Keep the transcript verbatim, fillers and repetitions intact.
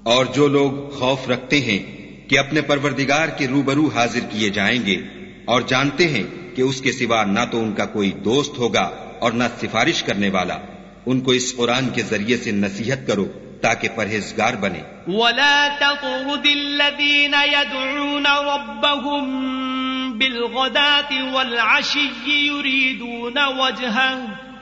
और जो लोग खौफ रखते हैं कि अपने परवरदिगार के रूबरू हाजिर किए जाएंगे और जानते हैं कि उसके सिवा न तो उनका कोई दोस्त होगा और न सिफारिश करने वाला, उनको इस कुरान के जरिए से नसीहत करो ताकि परहेजगार बने। वला तक़ुदिल्लज़ीन यदऊन रब्बहुम बिलग़दाति वल अशिय्यि युरीदून वजहह